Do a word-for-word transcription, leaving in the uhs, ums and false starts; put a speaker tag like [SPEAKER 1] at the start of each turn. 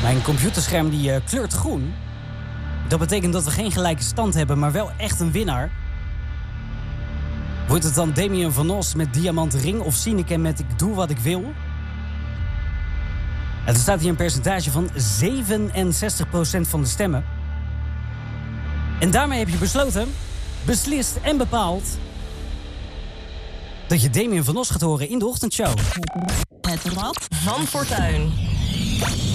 [SPEAKER 1] Mijn computerscherm die uh, kleurt groen. Dat betekent dat we geen gelijke stand hebben, maar wel echt een winnaar. Wordt het dan Damien van Os met Diamant Ring of Sineke met Ik doe wat ik wil? En er staat hier een percentage van zevenenzestig procent van de stemmen. En daarmee heb je besloten, beslist en bepaald dat je Damien van Os gaat horen in de ochtendshow.
[SPEAKER 2] Het Rad van Fortuin.